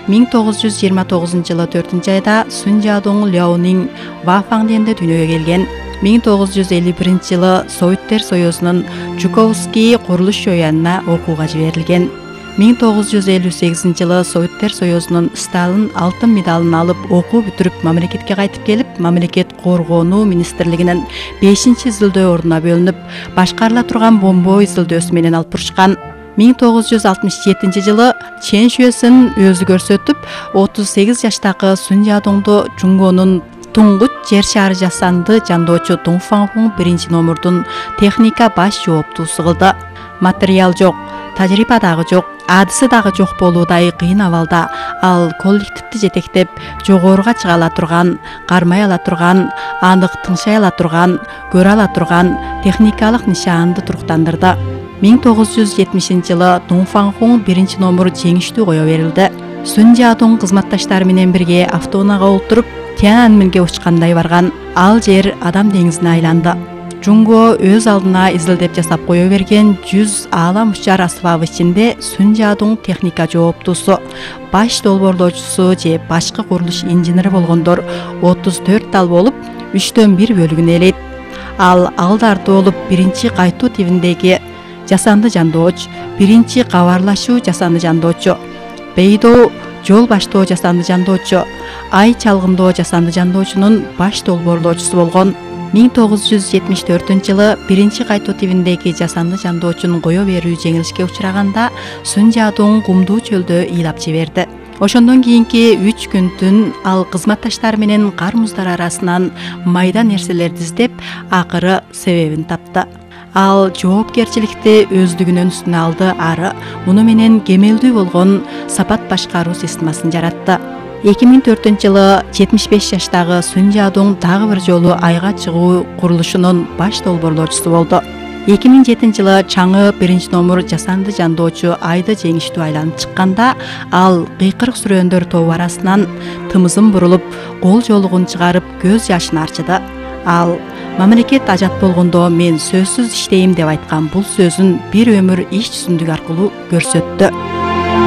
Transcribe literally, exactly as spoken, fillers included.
миң тогуз жүз жыйырма тогузунчу жылы төртүнчү айда Сун Жадong Ляонин Вафаңденде дүйнөгө келген. миң тогуз жүз элүү биринчи жылы Советтер Союзунун Жуковский курулуш жоянына окууга жиберилген. миң тогуз жүз элүү сегизинчи жылы Советтер Союзунун Сталин алтын медалын алып, окуу бүтүрүп, мамлекетке кайтып келип, мамлекет коргонуу министрлигинин бешинчи изилдөө ордуна бөлүнүп, башкарыла турган бомбоо изилдөөсү менен алып бурушкан. миң тогуз жүз алтымыш жетинчи жылы Чен жүйөсүн өзү көрсөтүп, отуз сегиз жаштагы Сун Жадоңду Жунгонун туңгуч жер шаары жасанды жандоочу Дунфанхун биринчи номурдун техника баш жооптуусу кылды. Материал жок, тажрыйба дагы жок, адысы дагы жок болуудай кыйын абалда ал коллективди жетектеп, жогоруга чыга ала турган, кармай ала турган, анык тыңшай ала турган, көрө ала турган техникалык нишаанды туруктандырды. миң тогуз жүз жетимишинчи жылы Дунфанхун биринчи номур жеңиштүү кое берилди. Сун Жадong кызматташтары менен бирге автоунаага олтуруп, Тяньаньмэнге учкандай барган. Ал жер Адам деңизине айланды. Жунго өз алдына изилдеп жасап кое берген жүз аалам учар асбабы ичинде Сун Жадong техника жооптуусу, баш долбоорлоочусу же башкы курулуш инженери болгондор отуз төрт дал болуп, үчтөн бир бөлүгүн ээлейт. Ал алдарды болуп, биринчи кайтуу тибиндеги жасанды жандооч, биринчи кабарлашуу жасанды жандоочу, бейдоо жол баштоо жасанды жандоочу, ай чалгындоо жасанды жандоочунун баш долбоорлоочусу болгон. миң тогуз жүз жетимиш төртүнчү жылы биринчи кайтуу тибиндеги жасанды жандоочунун кое берүү жеңилишке учураганда Сун Жадong кумдуу чөлдө ыйлап жиберди. Ошондон кийинки үч күндүн ал кызматташтары менен кар муздар арасынан майда нерселерди издеп, акыры себебин тапты. Ал жоопкерчиликти өздүгүнүн үстүнө алды, ары муну менен кемелдүү болгон сапат башкаруу системасын жаратты. эки миң төртүнчү жылы жетимиш беш жаштагы Сун Жадong дагы бир жолу айга чыгуу курулушунун баш долбоорлоочусу болду. эки миң жетинчи жылы чаңы биринчи номур жасанды жандоочу айды жеңиштүү айланып чыкканда, ал кыйкырык сүрөөндөр тобу арасынан тымызын бурулуп, кол жолугун чыгарып, көз жашын арчыды. Ал мамлекет ажат болгондо мен сөзсүз иштейм деп айткан бул сөзүн бир өмүр иш жүзүндүк аркылуу көрсөттү.